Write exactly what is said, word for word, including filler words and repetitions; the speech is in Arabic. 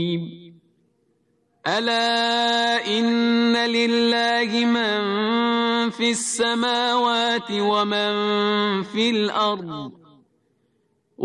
ألا إن لله من في السماوات ومن في الأرض